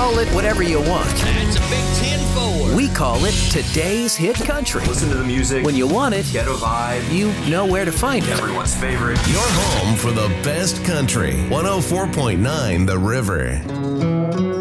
Call it whatever you want. That's a big 10-4. We call it Today's Hit Country. Listen to the music. When you want it, Ghetto vibe. you know where to find it. Everyone's favorite. Your home for the best country. 104.9 The River.